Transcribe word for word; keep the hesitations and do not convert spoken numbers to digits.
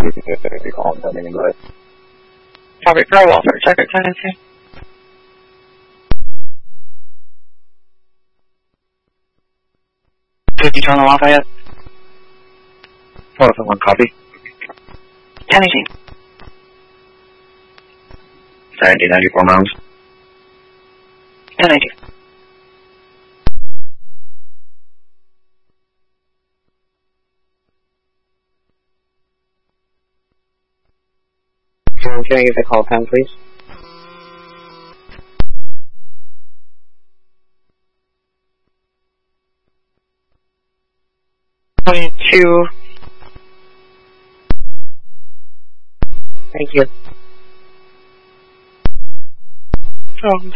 if you call them anyway. Copy, Pro Walter, check it, tendency. Did you turn the Lafayette? four oh one, copy. ten eighteen. seventy ninety-four miles. ten eighteen. Um, can I get the call time, please? twenty-two. Thank you. Oh,